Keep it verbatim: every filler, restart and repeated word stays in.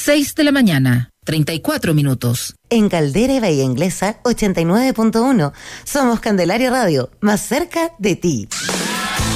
seis de la mañana, treinta y cuatro minutos. En Caldera y Bahía Inglesa, ochenta y nueve punto uno. Somos Candelaria Radio, más cerca de ti.